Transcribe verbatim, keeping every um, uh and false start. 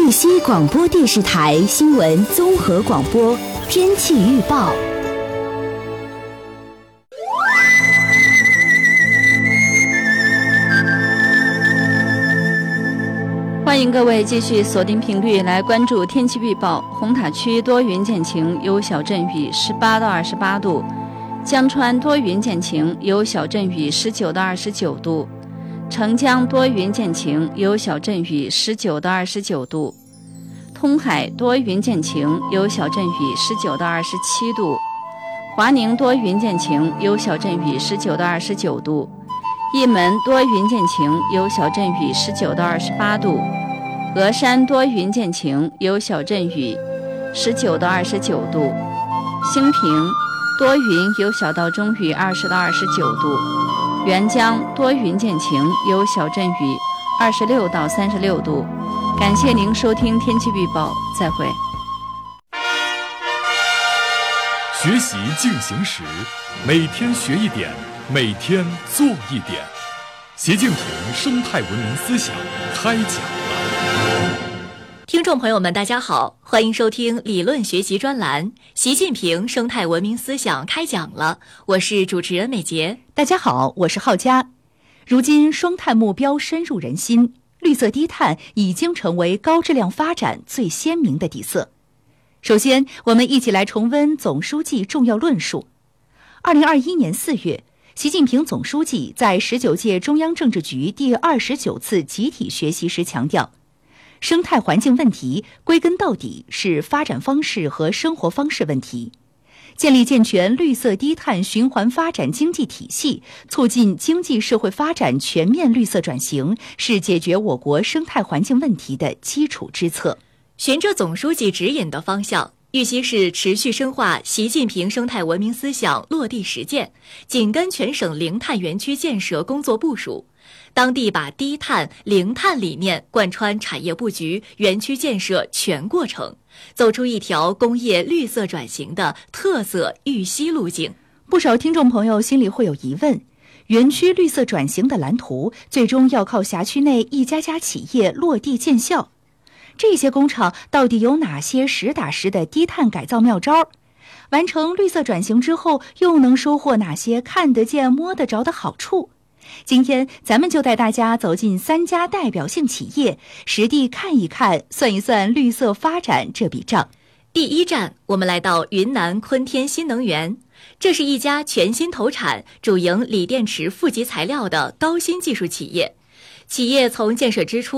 玉溪广播电视台新闻综合广播天气预报。 欢迎各位继续锁定频率来关注天气预报。红塔区多云见晴，有小阵雨，十八到二十八度；江川多云见晴，有小阵雨，十九到二十九度；澄江多云见晴，有小阵雨，十九到二十九度；通海多云见晴，有小阵雨，十九到二十七度；华宁多云见晴，有小阵雨，十九到二十九度；义门多云见晴，有小阵雨，十九到二十八度；峨山多云见晴，有小阵雨，十九到二十九度；兴平多云有小到中雨，二十到二十九度；沅江多云见晴，有小阵雨，二十六到三十六度。感谢您收听天气预报，再会。 学习进行时，每天学一点，每天做一点。习近平生态文明思想开讲了。 听众朋友们大家好，欢迎收听理论学习专栏习近平生态文明思想开讲了，我是主持人美杰。 大家好，我是浩佳。如今双碳目标深入人心，绿色低碳已经成为高质量发展最鲜明的底色。首先，我们一起来重温总书记重要论述。二零二一年四月，习近平总书记在十九届中央政治局第二十九次集体学习时强调，生态环境问题归根到底是发展方式和生活方式问题。建立健全绿色低碳循环发展经济体系，促进经济社会发展全面绿色转型，是解决我国生态环境问题的基础之策。 循着总书记指引的方向，玉溪市持续深化习近平生态文明思想落地实践，紧跟全省零碳园区建设工作部署，当地把低碳、零碳理念贯穿产业布局、园区建设全过程，走出一条工业绿色转型的特色玉溪路径。 不少听众朋友心里会有疑问，园区绿色转型的蓝图最终要靠辖区内一家家企业落地见效，这些工厂到底有哪些实打实的低碳改造妙招？完成绿色转型之后，又能收获哪些看得见摸得着的好处？今天咱们就带大家走进三家代表性企业，实地看一看，算一算绿色发展这笔账。 第一站，我们来到云南昆天新能源，这是一家全新投产、主营锂电池负极材料的高新技术企业。企业从建设之初